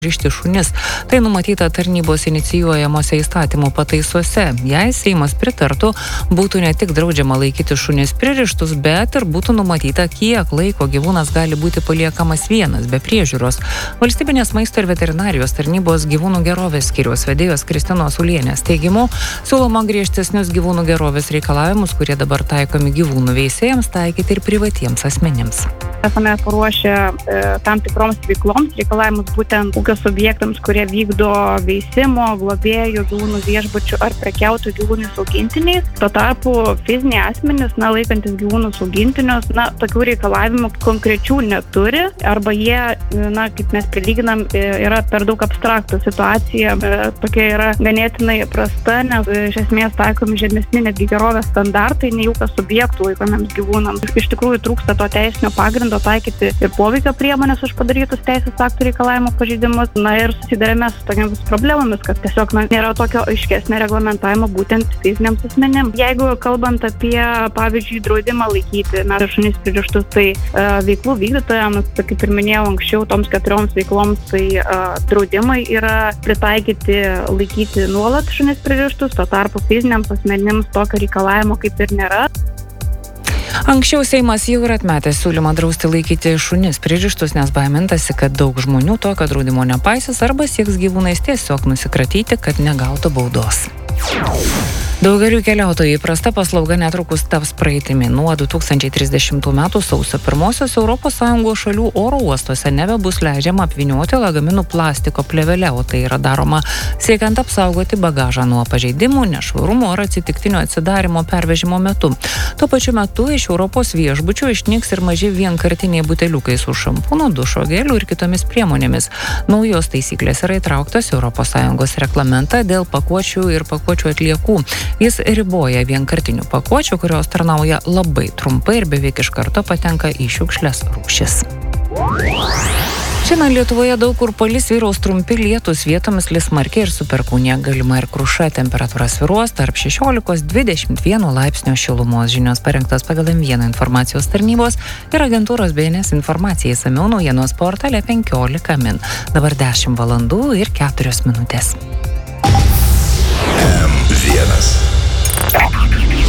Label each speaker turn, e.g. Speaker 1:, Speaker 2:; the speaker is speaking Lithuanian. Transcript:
Speaker 1: rišti šunis. Tai numatyta tarnybos inicijuojamose įstatymų pataisuose. Jei Seimas pritartų, būtų ne tik draudžiama laikyti šunis pririštus, bet ir būtų numatyta, kiek laiko gyvūnas gali būti paliekamas vienas be priežiūros. Valstybinės maisto ir veterinarijos tarnybos gyvūnų gerovės skyriaus vedėjos Kristinos Ulienės teigimu, siūloma griežtesnius gyvūnų gerovės reikalavimus, kurie dabar taikomi gyvūnų veisėjams, taikyti ir privatiems asmenims.
Speaker 2: Esame paruošę tam tikroms veikloms reikalavimus būtent ūkio subjektams, kurie vykdo veisimo, globėjų, gyvūnų viešbučių ar prekiautojų gyvūnais augintiniais. Tuo tarpu fiziniai asmenys, laikantis gyvūnus augintinius, tokių reikalavimų konkrečių neturi, arba jie, kaip mes prilyginam, yra per daug abstraktų. Situacija tokia yra ganėtinai prasta, nes iš esmės taikomi žemesni netgi gerovės standartai nei ūkio subjektų laikomiems gyvūnams. Iš tikrųjų trūksta to teisinio pagrindo taikyti ir poveikio priemonės už padarytus teisės aktų reikalavimo pažeidimus. Ir susidarėme su tokiamis problemomis, kad tiesiog nėra tokio aiškesnio reglamentavimo būtent fiziniams asmenims. Jeigu kalbant apie, pavyzdžiui, draudimą laikyti šunis pririštus, tai veiklų vykdytojams, kaip ir minėjau anksčiau, toms 4 veikloms, tai draudimai yra pritaikyti laikyti nuolat šunis pririštus, tuo tarpu fiziniams asmenims tokio reikalavimo kaip ir nėra.
Speaker 1: Anksčiau Seimas jau yra atmetęs siūlymą drausti laikyti šunis pririštus, nes baimintasi, kad daug žmonių tokio draudimo nepaisys arba sieks gyvūnais tiesiog nusikratyti, kad negautų baudos. Daugelių keliautojų įprasta paslauga netrukus taps praeitimi. Nuo 2030 metų sausio 1 ES šalių oro uostuose nebebus leidžiama apvynioti lagaminų plastiko plėvele, o tai yra daroma siekiant apsaugoti bagažą nuo pažeidimų, nešvarumo ar atsitiktinio atsidarimo pervežimo metu. Tuo pačiu metu iš Europos viešbučių išnyks ir maži vienkartiniai buteliukai su šampūnu, dušo geliu ir kitomis priemonėmis. Naujos taisyklės yra įtrauktos ES reglamentą dėl pakuočių ir pakuočių atliekų. Jis riboja vienkartinių pakuočių, kurios tarnauja labai trumpai ir beveik iš karto patenka į šiukšles rūšis. Šiandien Lietuvoje daug kur palis, vyraus trumpi lietūs, vietomis lis smarkiai ir su perkūnija, galima ir kruša, temperatūra svyruos tarp 16-21 laipsnio šilumos. Žinios parengtos pagal M1 informacijos tarnybos ir agentūros BNS informacija. Išsamiau naujienos portale 15 min. Dabar 10 valandų ir 4 minutės.
Speaker 3: M1